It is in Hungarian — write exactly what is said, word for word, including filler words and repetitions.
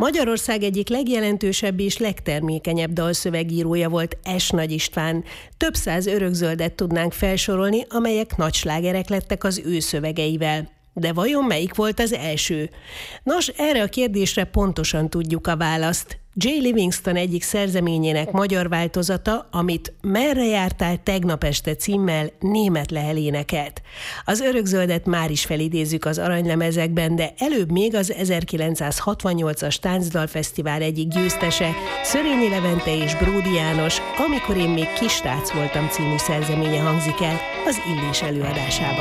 Magyarország egyik legjelentősebb és legtermékenyebb dalszövegírója volt S. Nagy István. Több száz örökzöldet tudnánk felsorolni, amelyek nagy slágerek lettek az ő szövegeivel. De vajon melyik volt az első? Nos, erre a kérdésre pontosan tudjuk a választ. Jay Livingston egyik szerzeményének magyar változata, amit Merre jártál tegnap este címmel német Lehel énekelt. Az örökzöldet már is felidézzük az aranylemezekben, de előbb még az ezerkilencszázhatvannyolcas Táncdalfesztivál egyik győztese, Szörényi Levente és Bródi János, Amikor én még kis srác voltam című szerzeménye hangzik el az Illés előadásában.